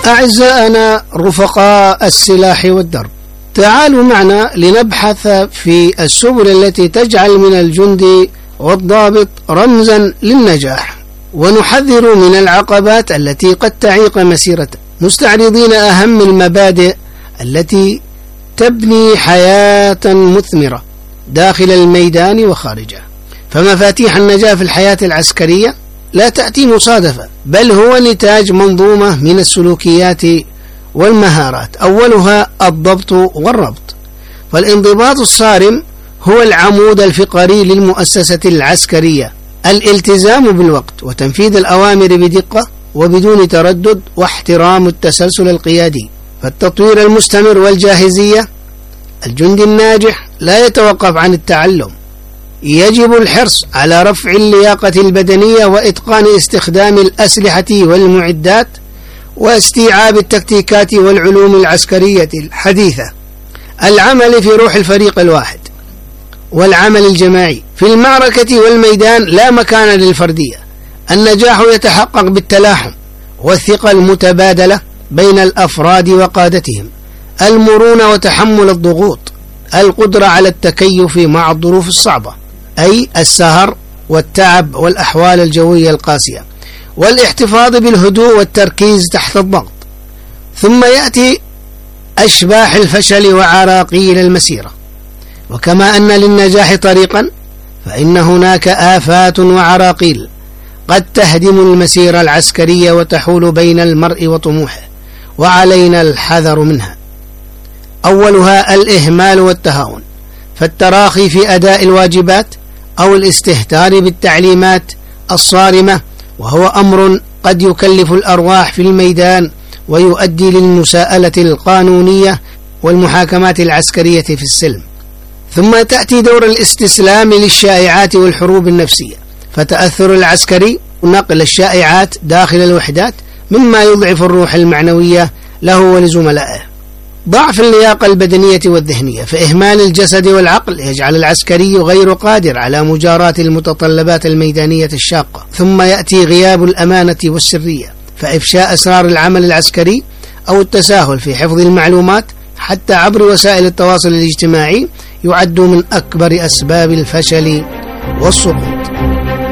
أعزائنا رفقاء السلاح والدرب، تعالوا معنا لنبحث في السبل التي تجعل من الجندي والضابط رمزا للنجاح، ونحذر من العقبات التي قد تعيق مسيرته، مستعرضين أهم المبادئ التي تبني حياة مثمرة داخل الميدان وخارجه. فمفاتيح النجاح في الحياة العسكرية لا تأتي مصادفة، بل هو نتاج منظومة من السلوكيات والمهارات. أولها الضبط والربط، فالانضباط الصارم هو العمود الفقري للمؤسسة العسكرية. الالتزام بالوقت وتنفيذ الأوامر بدقة وبدون تردد، واحترام التسلسل القيادي. فالتطوير المستمر والجاهزية، الجندي الناجح لا يتوقف عن التعلم، يجب الحرص على رفع اللياقة البدنية وإتقان استخدام الأسلحة والمعدات واستيعاب التكتيكات والعلوم العسكرية الحديثة. العمل في روح الفريق الواحد والعمل الجماعي. في المعركة والميدان لا مكان للفردية، النجاح يتحقق بالتلاحم والثقة المتبادلة بين الأفراد وقادتهم، المرونة وتحمل الضغوط، القدرة على التكيف مع الظروف الصعبة أي السهر والتعب والأحوال الجوية القاسية، والاحتفاظ بالهدوء والتركيز تحت الضغط. ثم يأتي أشباح الفشل وعراقيل المسيرة. وكما أن للنجاح طريقا، فإن هناك آفات وعراقيل قد تهدم المسيرة العسكرية وتحول بين المرء وطموحه، وعلينا الحذر منها. أولها الإهمال والتهاون، فالتراخي في أداء الواجبات أو الاستهتار بالتعليمات الصارمة، وهو أمر قد يكلف الأرواح في الميدان ويؤدي للمساءلة القانونية والمحاكمات العسكرية في السلم. ثم تأتي دور الاستسلام للشائعات والحروب النفسية، فتأثر العسكري نقل الشائعات داخل الوحدات مما يضعف الروح المعنوية له ولزملائه. ضعف اللياقة البدنية والذهنية، فإهمال الجسد والعقل يجعل العسكري غير قادر على مجاراة المتطلبات الميدانية الشاقة. ثم يأتي غياب الأمانة والسرية، فإفشاء أسرار العمل العسكري أو التساهل في حفظ المعلومات حتى عبر وسائل التواصل الاجتماعي يعد من أكبر أسباب الفشل والسقوط.